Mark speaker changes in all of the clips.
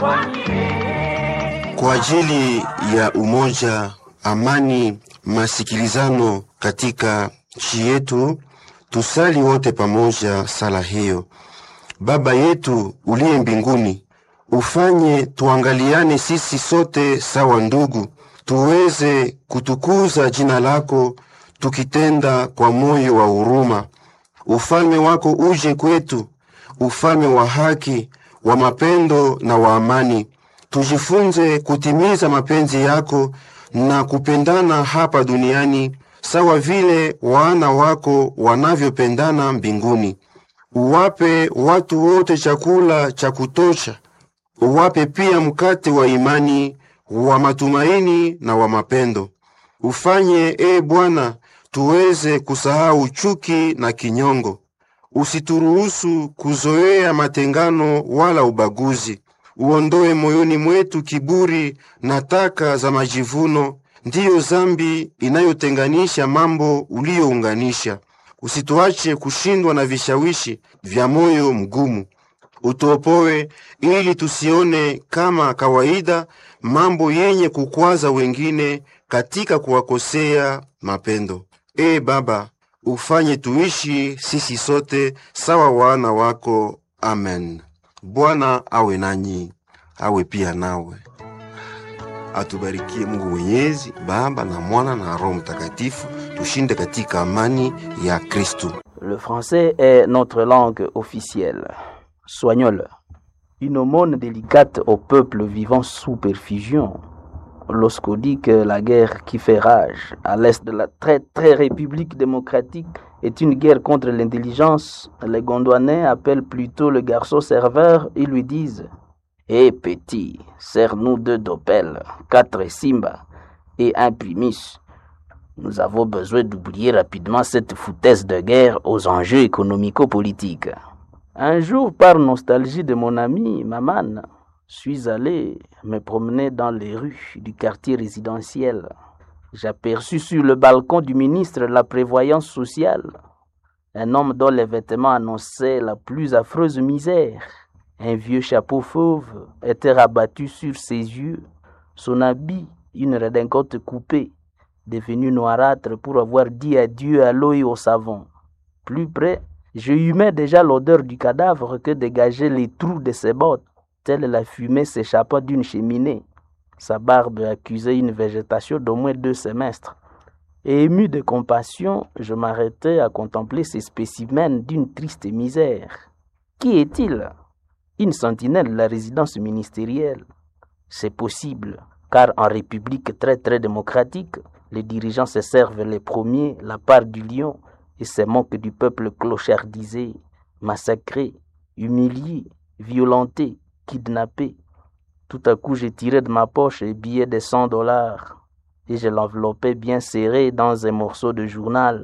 Speaker 1: Kwa ajili ya umoja, amani, masikilizano katika nchi yetu, tusali wote pamoja sala hiyo. Baba yetu uliye mbinguni, ufanye tuangaliane sisi sote sawa ndugu, tuweze kutukuza jina lako tukitenda kwa moyo wa huruma. Ufalme wako uje kwetu, ufalme wa haki, wa mapendo na wa amani. Tujifunze kutimiza mapenzi yako na kupendana hapa duniani sawa vile wana wako wanavyopendana mbinguni. Uwape watu wote chakula cha kutosha. Uwape pia mkate wa imani, wa matumaini na wa mapendo. Ufanye, Bwana, tuweze kusahau chuki na kinyongo. Usituruhusu kuzoea matengano wala ubaguzi. Uondoe moyoni mwetu kiburi na taka za majivuno, ndiyo zambi inayotenganisha mambo uliounganisha. Usituache kushindwa na vishawishi vya moyo mgumu. Utuopoe ili tusione kama kawaida mambo yenye kukwaza wengine katika kuwakosea mapendo. Baba, ufanye tuishi sisi sote sawa wana wako. Amen. Bwana awe nanyi, awe pia nawe. Atubarikie Mungu Mwenyezi, Baba na Mwana na Roho Mtakatifu. Tushinde katika amani ya Kristo.
Speaker 2: Le français est notre langue officielle. Soignons-le. Une aumône délicate au peuple vivant sous perfusion. Lorsqu'on dit que la guerre qui fait rage à l'est de la très République démocratique est une guerre contre l'intelligence, les Gondouanais appellent plutôt le garçon serveur et lui disent « petit, serre-nous 2 dopels, 4 Simba et 1 Primus. Nous avons besoin d'oublier rapidement cette foutaise de guerre aux enjeux économico-politiques. » Un jour, par nostalgie de mon ami Maman, suis allé me promener dans les rues du quartier résidentiel. J'aperçus sur le balcon du ministre de la Prévoyance sociale un homme dont les vêtements annonçaient la plus affreuse misère. Un vieux chapeau fauve était rabattu sur ses yeux, son habit une redingote coupée, devenue noirâtre pour avoir dit adieu à l'eau et au savon. Plus près, je humais déjà l'odeur du cadavre que dégageaient les trous de ses bottes, telle la fumée s'échappant d'une cheminée. Sa barbe accusait une végétation d'au moins 2 semestres. Et ému de compassion, je m'arrêtais à contempler ces spécimens d'une triste misère. Qui est-il? Une sentinelle de la résidence ministérielle. C'est possible, car en république très démocratique, les dirigeants se servent les premiers la part du lion et se moquent du peuple clochardisé, massacré, humilié, violenté, kidnappé. Tout à coup, j'ai tiré de ma poche un billet de $100 et je l'enveloppais bien serré dans un morceau de journal.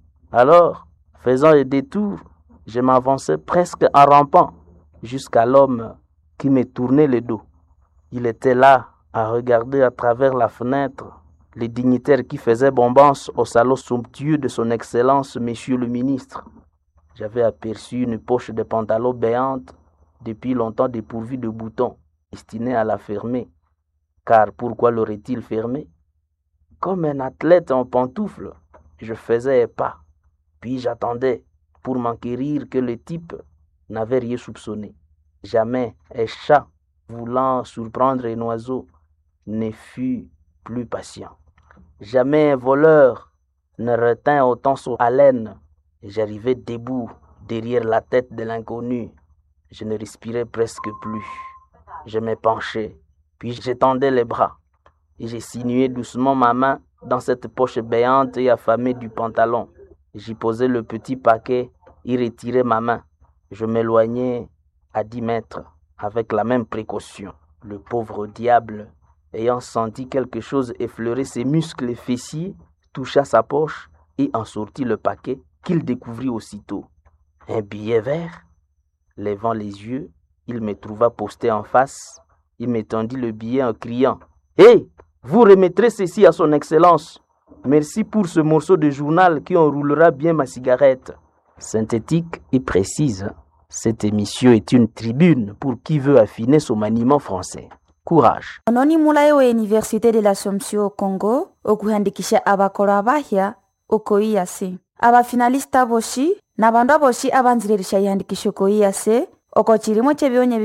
Speaker 2: Alors, faisant un détour, je m'avançais presque en rampant jusqu'à l'homme qui me tournait le dos. Il était là, à regarder à travers la fenêtre les dignitaires qui faisaient bombance au salon somptueux de son Excellence, Monsieur le Ministre. J'avais aperçu une poche de pantalon béante, depuis longtemps dépourvue de boutons, destinée à la fermer. Car pourquoi l'aurait-il fermée? Comme un athlète en pantoufles, je faisais un pas, puis j'attendais pour m'enquérir que le type n'avait rien soupçonné. Jamais un chat voulant surprendre un oiseau ne fut plus patient. Jamais un voleur ne retint autant son haleine. J'arrivais debout derrière la tête de l'inconnu. Je ne respirais presque plus. Je me penchais, puis j'étendais les bras et j'ai sinué doucement ma main dans cette poche béante et affamée du pantalon. J'y posais le petit paquet et retirais ma main. Je m'éloignais à 10 mètres avec la même précaution. Le pauvre diable, ayant senti quelque chose effleurer ses muscles fessiers, toucha sa poche et en sortit le paquet qu'il découvrit aussitôt. Un billet vert. Levant les yeux, il me trouva posté en face. Il me tendit le billet en criant « Hé, vous remettrez ceci à son Excellence. Merci pour ce morceau de journal qui enroulera bien ma cigarette. » Synthétique et précise, Cette émission est une tribune pour qui veut affiner son maniement français. Courage.
Speaker 3: Ononi mulayo wa Université de l'Assomption au Congo okuhandikisha abakora abahya okoiyase. Abafinalista boshi na bandu aboshi abanziririsha ihandikisho koiyase oko chirimo chebionye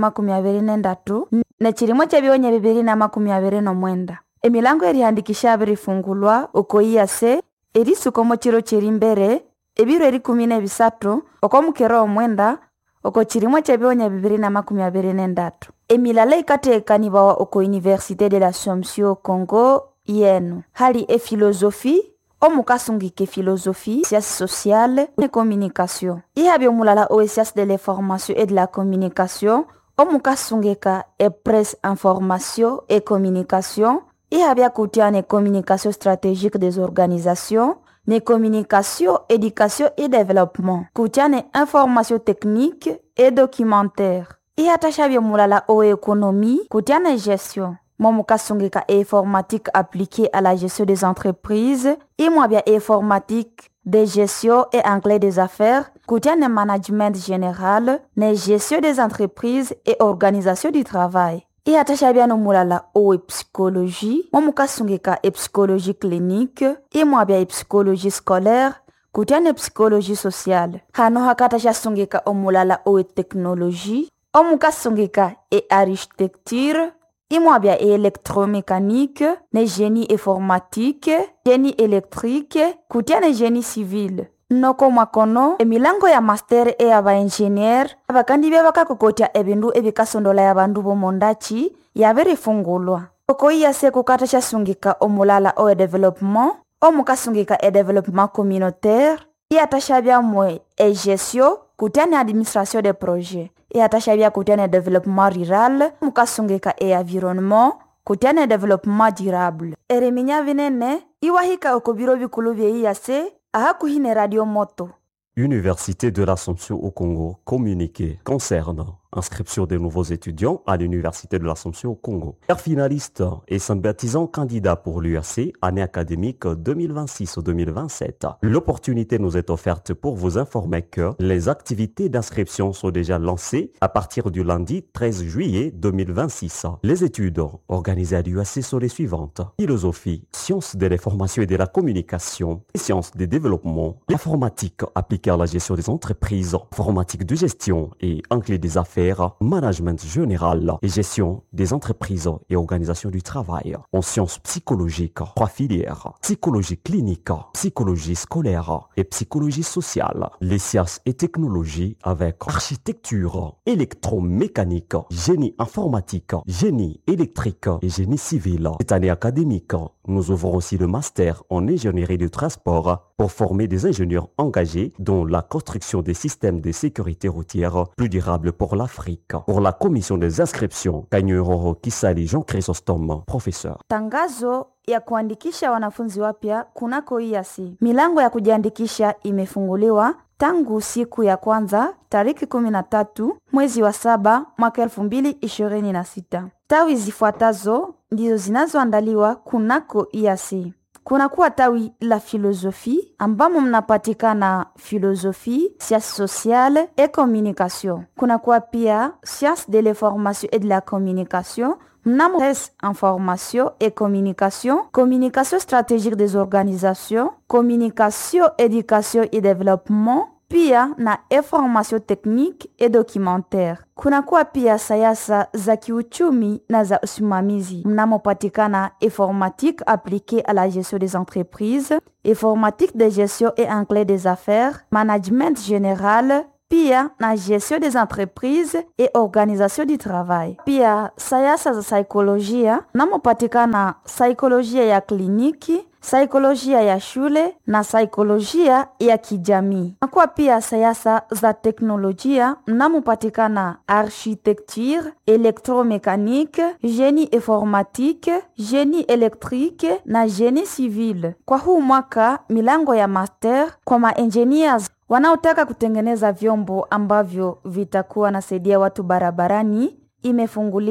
Speaker 3: 2023 na chirimo chebionye 2029. Emilango erihandikisha abirifungulwa okoiyase erisukomo chiro chirimbere ebiro eri 13 oko mukero omwenda oko chirimo chebionye 2023. Emilala ikatekanibawa oko Université de l'Assomption au Congo yenu hali philosophie omukasungike philosophie, sciences sociales et communication. Ihabyo mulala o sciences de l'information et de la communication omukasungeka e presse information et communication. Ihabya kutiane communication stratégique des organisations, ne communication, éducation et développement. Kutiane information technique et documentaire. Ihatashabyo mulala o économie, kutiane gestion. Momukasungeka e informatique appliquée à la gestion des entreprises, imwabya informatique de gestion et anglais des affaires, kutiane management général, ne gestion des entreprises et organisation du travail. Ihatashabya no mulala o psychologie, momukasungeka e psychologie clinique, imwabya e psychologie scolaire, kutiane psychologie sociale. Hano hakatashabya o mulala o technologie, omukasungeka e architecture, imwabya e électromécanique, ne génie informatique, génie électrique, kutiane génie civil. Noko mwakono emilango ya master e aba engineer abakandi bakakokotia ebindu ebikasondola ya bandu bomondachi yaberifungulwa. Oko iyase kukatasha sungika omulala o développement, omukasungika e développement communautaire, iatashabya mwe e gestion kutiane administration des projets. Iatashabya kutiane développement rural, mukasungika e environnement, kutiane développement durable. Ereminya vinene iwahika okobiro bikulu bye iyase ahakuhine radio moto.
Speaker 4: Université de l'Assomption au Congo, communiqué concernant inscription des nouveaux étudiants à l'Université de l'Assomption au Congo. Père finaliste et sympathisant candidat pour l'UAC, année académique 2026-2027. L'opportunité nous est offerte pour vous informer que les activités d'inscription sont déjà lancées à partir du lundi 13 juillet 2026. Les études organisées à l'UAC sont les suivantes. Philosophie, sciences de l'information et de la communication, sciences des développements, informatique appliquée à la gestion des entreprises, informatique de gestion et anglais des affaires, management général et gestion des entreprises et organisation du travail. En sciences psychologiques, 3 filières, psychologie clinique, psychologie scolaire et psychologie sociale. Les sciences et technologies avec architecture, électromécanique, génie informatique, génie électrique et génie civil. Cette année académique, nous ouvrons aussi le master en ingénierie du transport pour former des ingénieurs engagés dans la construction des systèmes de sécurité routière plus durables pour l'Afrique. Pour la commission des inscriptions, Kanyuroro Kisali Jean Chrysostome, professeur.
Speaker 3: Tangazo ya kuandikisha wanafunzi wapya kunako IAC. Milango ya kujiandikisha imefunguliwa tangu siku ya kwanza tariki 13 mwezi wa 7 mwaka 2026. Tawi zifuatazo ndizo zinazoandaliwa kunako IAC. Kunakuwa tawi la philosophie ambamo mnapatikana philosophie, sciences sociales et communication. Kunakuwa pia sciences de l'information et de la communication, mnamo presse information et communication, communication stratégique des organisations, communication, éducation et développement, pia na information technique et documentaire. Kunakuwa pia sayasa za kiuchumi na za usimamizi mnamopatikana informatique appliquée à la gestion des entreprises, informatique de gestion et anglais des affaires, management général, pia na gestion des entreprises et organisation du travail. Pia sayasa za saikolojia mnamopatikana saikolojia ya kliniki, saikolojia ya shule na saikolojia ya kijamii. Nakuwa pia sayasa za teknolojia mnamopatikana architecture, électromécanique, génie informatique, génie électrique na génie civil. Kwa huu mwaka milango ya master kwa ma-engineers wanaotaka kutengeneza vyombo ambavyo vitakuwa nasaidia watu barabarani imefunguliwa.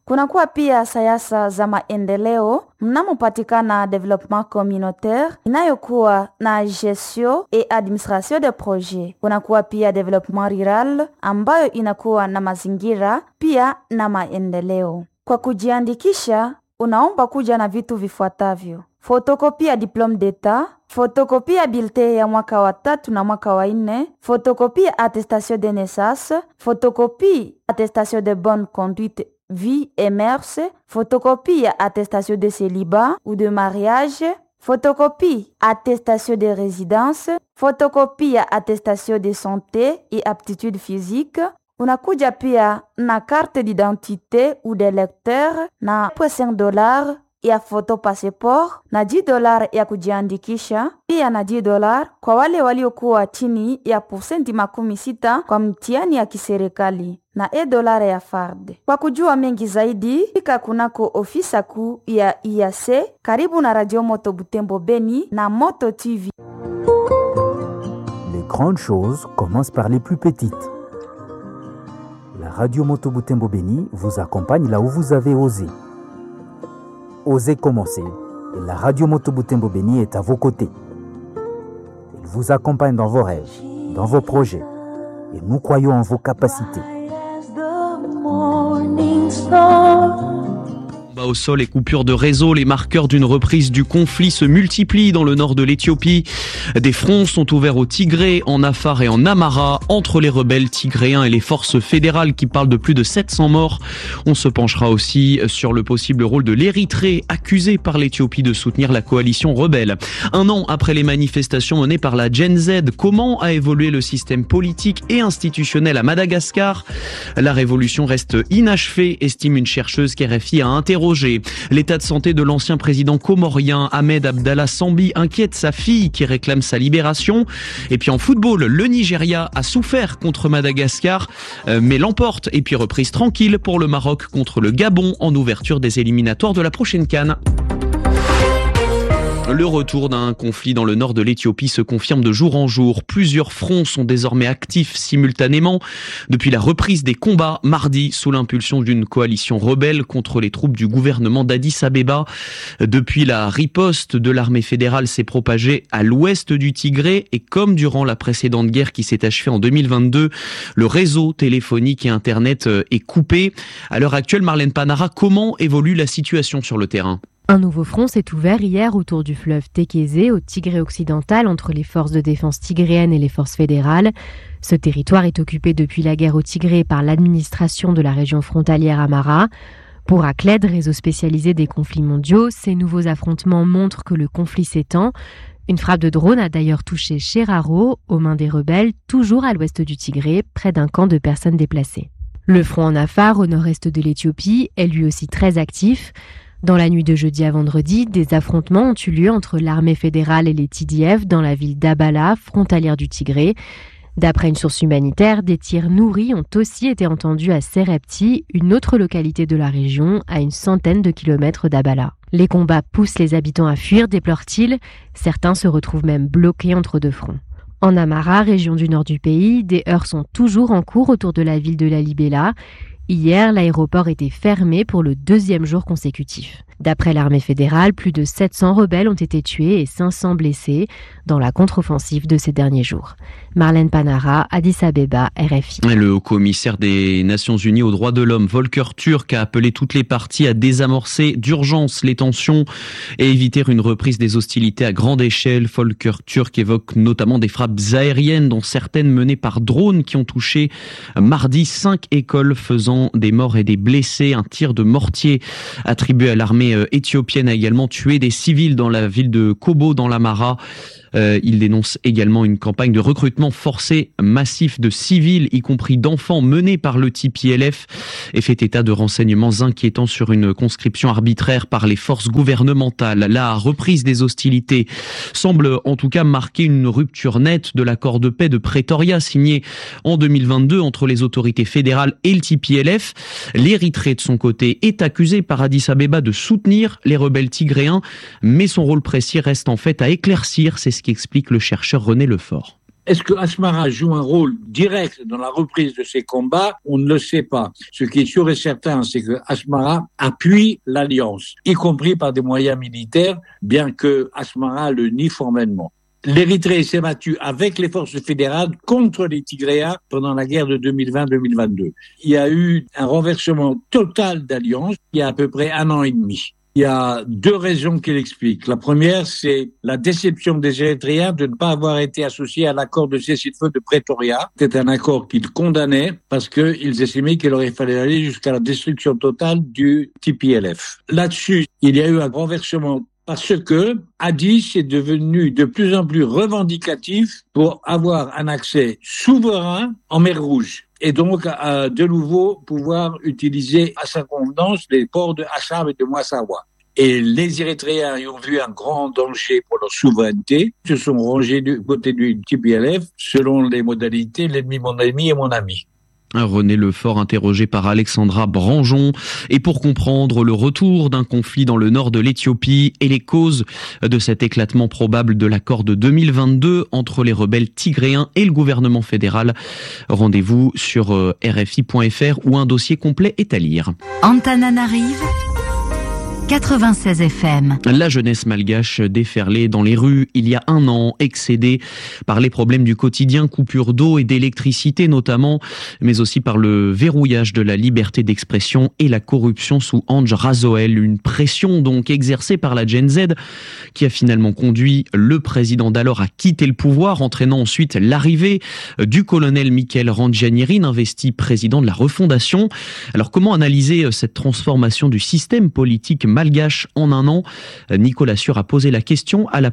Speaker 3: Kunakuwa pia siasa za maendeleo mnamopatikana development communautaire inayokuwa na gestion et administration de projet. Kunakuwa pia development rural ambayo inakuwa na mazingira pia na maendeleo. Kwa kujiandikisha, unaomba kuja na vitu vifuatavyo: fotokopia diplome d'etat, fotokopia bulletin ya mwaka wa 3 na mwaka wa 4, fotokopia attestation de naissance, fotokopia attestation de bonne conduite vie et mœurs, photocopie attestation de célibat ou de mariage, photocopie attestation de résidence, photocopie attestation de santé et aptitude physique. Unakuja pia na carte d'identité ou de lecteur na $5 ya photo passeport na $10 ya kujiandikisha, pia na $10 kwa wale waliokuwa chini ya 60% kwa mtihani ya kiserikali na $1 ya FARD. Kwa kujua mengi zaidi, fika kunako ofisa kuu ya IAC karibu na Radio Moto Butembo Beni na Moto TV.
Speaker 5: Les grandes choses commencent par les plus petites. La Radio Moto Butembo Beni vous accompagne là où vous avez osé. Osez commencer. Et la Radio Moto Butembo Beni est à vos côtés. Elle vous accompagne dans vos rêves, dans vos projets. Et nous croyons en vos capacités.
Speaker 6: Au sol et coupures de réseau, les marqueurs d'une reprise du conflit se multiplient dans le nord de l'Éthiopie. Des fronts sont ouverts au Tigré, en Afar et en Amara, entre les rebelles tigréens et les forces fédérales qui parlent de plus de 700 morts. On se penchera aussi sur le possible rôle de l'Érythrée, accusée par l'Éthiopie de soutenir la coalition rebelle. 1 an après les manifestations menées par la Gen Z, comment a évolué le système politique et institutionnel à Madagascar ? La révolution reste inachevée, estime une chercheuse qu'RFI a interrogée. L'état de santé de l'ancien président comorien Ahmed Abdallah Sambi inquiète sa fille qui réclame sa libération. Et puis en football, le Nigeria a souffert contre Madagascar, mais l'emporte. Et puis reprise tranquille pour le Maroc contre le Gabon en ouverture des éliminatoires de la prochaine CAN. Le retour d'un conflit dans le nord de l'Éthiopie se confirme de jour en jour. Plusieurs fronts sont désormais actifs simultanément depuis la reprise des combats mardi sous l'impulsion d'une coalition rebelle contre les troupes du gouvernement d'Addis Abeba. Depuis, la riposte de l'armée fédérale s'est propagée à l'ouest du Tigré et comme durant la précédente guerre qui s'est achevée en 2022, le réseau téléphonique et Internet est coupé. À l'heure actuelle, Marlène Panara, comment évolue la situation sur le terrain ?
Speaker 7: Un nouveau front s'est ouvert hier autour du fleuve Tekeze, au Tigré occidental, entre les forces de défense tigréennes et les forces fédérales. Ce territoire est occupé depuis la guerre au Tigré par l'administration de la région frontalière Amara. Pour ACLED, réseau spécialisé des conflits mondiaux, ces nouveaux affrontements montrent que le conflit s'étend. Une frappe de drone a d'ailleurs touché Sheraro, aux mains des rebelles, toujours à l'ouest du Tigré, près d'un camp de personnes déplacées. Le front en Afar, au nord-est de l'Éthiopie, est lui aussi très actif. Dans la nuit de jeudi à vendredi, des affrontements ont eu lieu entre l'armée fédérale et les TDF dans la ville d'Abala, frontalière du Tigré. D'après une source humanitaire, des tirs nourris ont aussi été entendus à Serepti, une autre localité de la région, à une centaine de kilomètres d'Abala. Les combats poussent les habitants à fuir, déplorent-ils. Certains se retrouvent même bloqués entre deux fronts. En Amara, région du nord du pays, des heurts sont toujours en cours autour de la ville de Lalibela. Hier, l'aéroport était fermé pour le 2e jour consécutif. D'après l'armée fédérale, plus de 700 rebelles ont été tués et 500 blessés dans la contre-offensive de ces derniers jours. Marlène Panara, Addis Abeba, RFI.
Speaker 6: Le haut-commissaire des Nations Unies aux droits de l'homme, Volker Turk, a appelé toutes les parties à désamorcer d'urgence les tensions et éviter une reprise des hostilités à grande échelle. Volker Turk évoque notamment des frappes aériennes, dont certaines menées par drones qui ont touché mardi 5 écoles, faisant des morts et des blessés. Un tir de mortier attribué à l'armée éthiopienne a également tué des civils dans la ville de Kobo, dans l'Amara. Il dénonce également une campagne de recrutement forcé massif de civils, y compris d'enfants, menée par le TPLF, et fait état de renseignements inquiétants sur une conscription arbitraire par les forces gouvernementales. La reprise des hostilités semble en tout cas marquer une rupture nette de l'accord de paix de Pretoria signé en 2022 entre les autorités fédérales et le TPLF. L'Érythrée, de son côté, est accusée par Addis Abeba de soutenir les rebelles tigréens, mais son rôle précis reste en fait à éclaircir. C'est ce qu'explique le chercheur René Lefort.
Speaker 8: Est-ce que Asmara joue un rôle direct dans la reprise de ces combats? On ne le sait pas. Ce qui est sûr et certain, c'est que Asmara appuie l'alliance, y compris par des moyens militaires, bien que Asmara le nie formellement. L'Érythrée s'est battue avec les forces fédérales contre les Tigréens pendant la guerre de 2020-2022. Il y a eu un renversement total d'alliance il y a à peu près 1 an et demi. Il y a 2 raisons qui l'expliquent. La première, c'est la déception des Érythréens de ne pas avoir été associés à l'accord de cessez-le-feu de Pretoria. C'était un accord qu'ils condamnaient parce qu'ils estimaient qu'il aurait fallu aller jusqu'à la destruction totale du TPLF. Là-dessus, il y a eu un renversement parce que Addis est devenu de plus en plus revendicatif pour avoir un accès souverain en mer Rouge. Et donc, de nouveau, pouvoir utiliser à sa convenance les ports de Assab et de Massawa. Et les Érythréens ayant vu un grand danger pour leur souveraineté, se sont rangés du côté du TPLF selon les modalités, l'ennemi, mon ennemi et mon ami.
Speaker 6: René Lefort interrogé par Alexandra Branjon. Et pour comprendre le retour d'un conflit dans le nord de l'Éthiopie et les causes de cet éclatement probable de l'accord de 2022 entre les rebelles tigréens et le gouvernement fédéral, rendez-vous sur rfi.fr où un dossier complet est à lire.
Speaker 9: Antananarive 96 FM.
Speaker 6: La jeunesse malgache déferlait dans les rues il y a 1 an, excédée par les problèmes du quotidien, coupures d'eau et d'électricité notamment, mais aussi par le verrouillage de la liberté d'expression et la corruption sous Ange Razoel. Une pression donc exercée par la Gen Z qui a finalement conduit le président d'alors à quitter le pouvoir, entraînant ensuite l'arrivée du colonel Michael Randjanirin, investi président de la Refondation. Alors comment analyser cette transformation du système politique malgache en 1 an? Nicolas Sûr a posé la question à la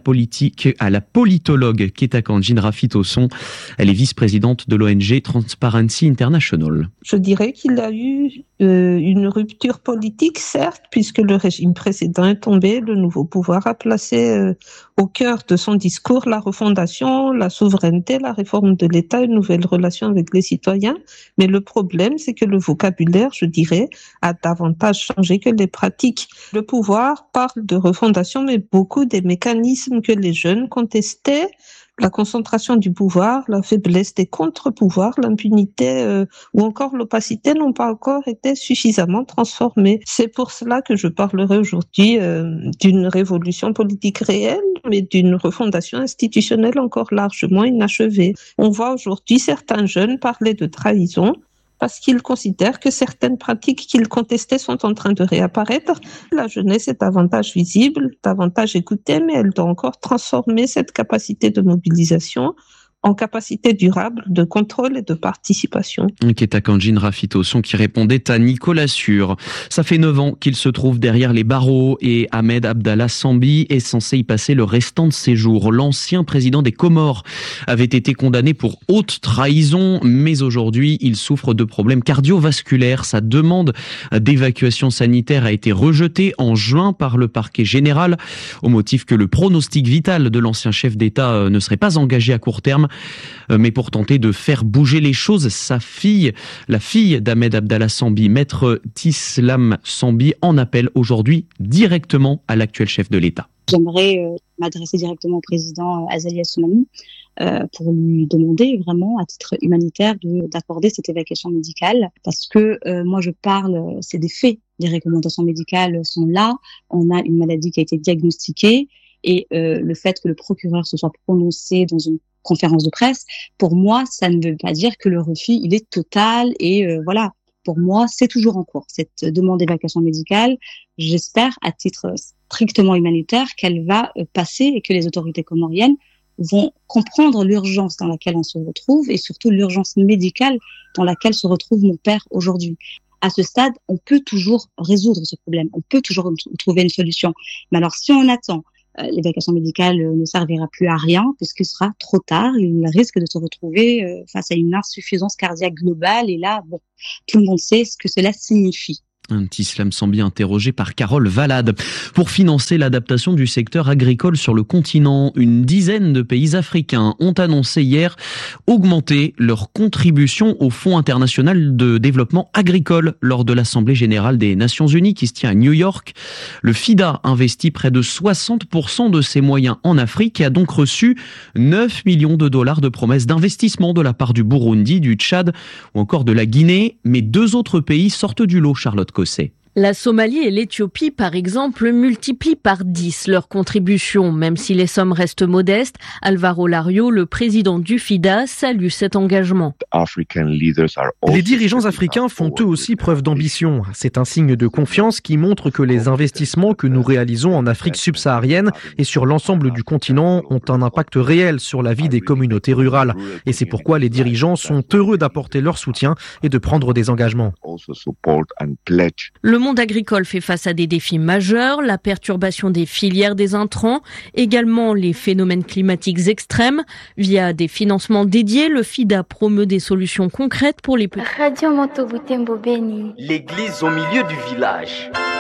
Speaker 6: politologue Ketakandjin Rafitosson. Elle est vice-présidente de l'ONG Transparency International.
Speaker 10: Je dirais qu'il a eu une rupture politique, certes, puisque le régime précédent est tombé, le nouveau pouvoir a placé au cœur de son discours la refondation, la souveraineté, la réforme de l'État, une nouvelle relation avec les citoyens. Mais le problème, c'est que le vocabulaire, je dirais, a davantage changé que les pratiques. Le pouvoir parle de refondation, mais beaucoup des mécanismes que les jeunes contestaient, la concentration du pouvoir, la faiblesse des contre-pouvoirs, l'impunité ou encore l'opacité n'ont pas encore été suffisamment transformés. C'est pour cela que je parlerai aujourd'hui d'une révolution politique réelle, mais d'une refondation institutionnelle encore largement inachevée. On voit aujourd'hui certains jeunes parler de trahison, parce qu'ils considèrent que certaines pratiques qu'ils contestaient sont en train de réapparaître. La jeunesse est davantage visible, davantage écoutée, mais elle doit encore transformer cette capacité de mobilisation en capacité durable de contrôle et de participation.
Speaker 6: Ketakandjin Rafitosson qui répondait à Nicolas Sûr. Ça fait 9 ans qu'il se trouve derrière les barreaux et Ahmed Abdallah Sambi est censé y passer le restant de ses jours. L'ancien président des Comores avait été condamné pour haute trahison, mais aujourd'hui il souffre de problèmes cardiovasculaires. Sa demande d'évacuation sanitaire a été rejetée en juin par le parquet général au motif que le pronostic vital de l'ancien chef d'État ne serait pas engagé à court terme. Mais pour tenter de faire bouger les choses, sa fille, la fille d'Ahmed Abdallah Sambi, maître Tislam Sambi, en appelle aujourd'hui directement à l'actuel chef de l'État.
Speaker 11: J'aimerais m'adresser directement au président Azali Assoumani pour lui demander vraiment, à titre humanitaire, d'accorder cette évacuation médicale. Parce que moi, je parle, c'est des faits. Les recommandations médicales sont là. On a une maladie qui a été diagnostiquée. Et le fait que le procureur se soit prononcé dans une conférence de presse, pour moi, ça ne veut pas dire que le refus, il est total et voilà. Pour moi, c'est toujours en cours. Cette demande d'évacuation médicale, j'espère, à titre strictement humanitaire, qu'elle va passer et que les autorités comoriennes vont comprendre l'urgence dans laquelle on se retrouve et surtout l'urgence médicale dans laquelle se retrouve mon père aujourd'hui. À ce stade, on peut toujours résoudre ce problème. On peut toujours trouver une solution. Mais alors, si on attend, l'évacuation médicale ne servira plus à rien puisqu'il sera trop tard. Il risque de se retrouver face à une insuffisance cardiaque globale. Et là, bon, tout le monde sait ce que cela signifie.
Speaker 6: Un Islam Sambi interrogé par Carole Valade. Pour financer l'adaptation du secteur agricole sur le continent, une dizaine de pays africains ont annoncé hier augmenter leur contribution au Fonds international de développement agricole lors de l'Assemblée générale des Nations Unies qui se tient à New York. Le FIDA investit près de 60% de ses moyens en Afrique et a donc reçu 9 millions de dollars de promesses d'investissement de la part du Burundi, du Tchad ou encore de la Guinée. Mais 2 autres pays sortent du lot, Charlotte Cosset.
Speaker 12: La Somalie et l'Éthiopie, par exemple, multiplient par 10 leurs contributions. Même si les sommes restent modestes, Alvaro Lario, le président du FIDA, salue cet engagement.
Speaker 13: Les dirigeants africains font eux aussi preuve d'ambition. C'est un signe de confiance qui montre que les investissements que nous réalisons en Afrique subsaharienne et sur l'ensemble du continent ont un impact réel sur la vie des communautés rurales. Et c'est pourquoi les dirigeants sont heureux d'apporter leur soutien et de prendre des engagements.
Speaker 12: Le monde agricole fait face à des défis majeurs, la perturbation des filières des intrants, également les phénomènes climatiques extrêmes. Via des financements dédiés, le FIDA promeut des solutions concrètes pour les petits.
Speaker 14: Radio Moto Butembo Beni. L'église au milieu du village.